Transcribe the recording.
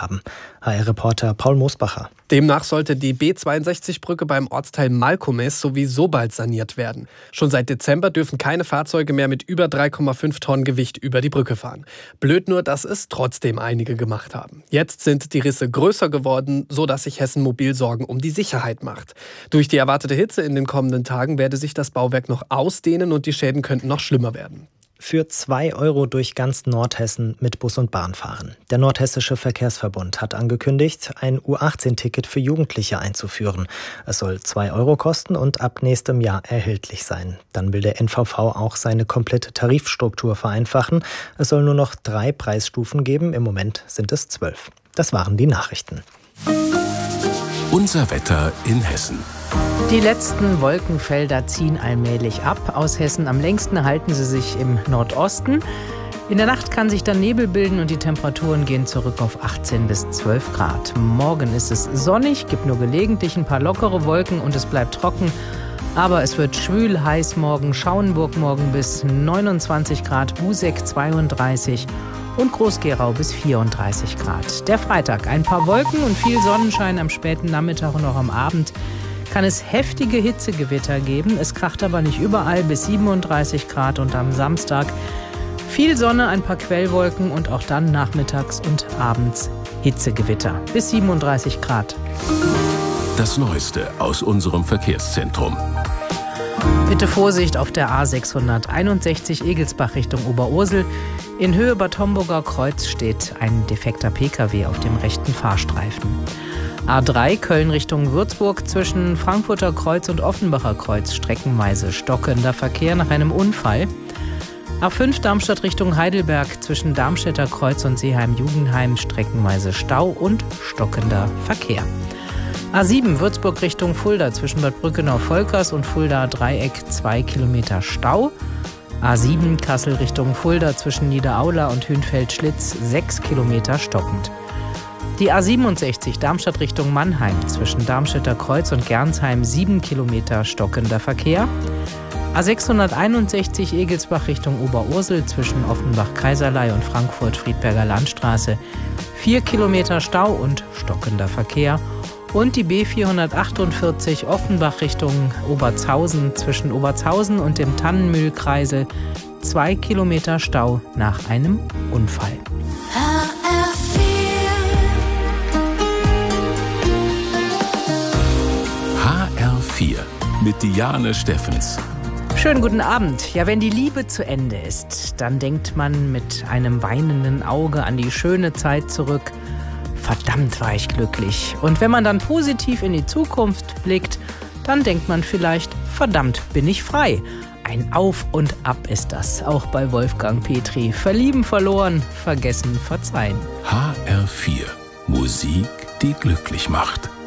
haben. HR-Reporter Paul Mosbacher. Demnach sollte die B62-Brücke beim Ortsteil Malkomes sowieso bald saniert werden. Schon seit Dezember dürfen keine Fahrzeuge mehr mit über 3,5 Tonnen Gewicht über die Brücke fahren. Blöd nur, dass es trotzdem einige gemacht haben. Jetzt sind die Risse größer geworden, sodass sich Hessen Mobil Sorgen um die Sicherheit macht. Durch die erwartete Hitze in den kommenden Tagen werde sich das Bauwerk noch ausdehnen und die Schäden könnten noch schlimmer werden. Für 2 € durch ganz Nordhessen mit Bus und Bahn fahren. Der Nordhessische Verkehrsverbund hat angekündigt, ein U18-Ticket für Jugendliche einzuführen. Es soll 2 € kosten und ab nächstem Jahr erhältlich sein. Dann will der NVV auch seine komplette Tarifstruktur vereinfachen. Es soll nur noch 3 Preisstufen geben, im Moment sind es 12. Das waren die Nachrichten. Unser Wetter in Hessen. Die letzten Wolkenfelder ziehen allmählich ab. Aus Hessen am längsten halten sie sich im Nordosten. In der Nacht kann sich dann Nebel bilden und die Temperaturen gehen zurück auf 18 bis 12 Grad. Morgen ist es sonnig, gibt nur gelegentlich ein paar lockere Wolken und es bleibt trocken. Aber es wird schwül, heiß morgen. Schauenburg morgen bis 29 Grad, Buseck 32 und Groß-Gerau bis 34 Grad. Der Freitag, ein paar Wolken und viel Sonnenschein am späten Nachmittag und auch am Abend. Kann es heftige Hitzegewitter geben. Es kracht aber nicht überall bis 37 Grad und am Samstag viel Sonne, ein paar Quellwolken und auch dann nachmittags und abends Hitzegewitter bis 37 Grad. Das Neueste aus unserem Verkehrszentrum. Bitte Vorsicht auf der A661 Egelsbach Richtung Oberursel. In Höhe Bad Homburger Kreuz steht ein defekter Pkw auf dem rechten Fahrstreifen. A3 Köln Richtung Würzburg zwischen Frankfurter Kreuz und Offenbacher Kreuz streckenweise stockender Verkehr nach einem Unfall. A5 Darmstadt Richtung Heidelberg zwischen Darmstädter Kreuz und Seeheim-Jugendheim streckenweise Stau und stockender Verkehr. A7 Würzburg Richtung Fulda zwischen Bad Brückenau-Volkers und Fulda Dreieck 2 Kilometer Stau. A7 Kassel Richtung Fulda zwischen Niederaula und Hünfeld-Schlitz 6 Kilometer stockend. Die A67 Darmstadt Richtung Mannheim zwischen Darmstädter Kreuz und Gernsheim 7 Kilometer stockender Verkehr. A661 Egelsbach Richtung Oberursel zwischen Offenbach-Kaiserlei und Frankfurt-Friedberger Landstraße 4 Kilometer Stau und stockender Verkehr. Und die B448 Offenbach Richtung Obertshausen zwischen Obertshausen und dem Tannenmühlkreisel 2 Kilometer Stau nach einem Unfall. HR4 mit Diane Steffens. Schönen guten Abend. Ja, wenn die Liebe zu Ende ist, dann denkt man mit einem weinenden Auge an die schöne Zeit zurück. Verdammt war ich glücklich. Und wenn man dann positiv in die Zukunft blickt, dann denkt man vielleicht, verdammt bin ich frei. Ein Auf und Ab ist das, auch bei Wolfgang Petri. Verlieben, verloren, vergessen, verzeihen. HR4, Musik, die glücklich macht.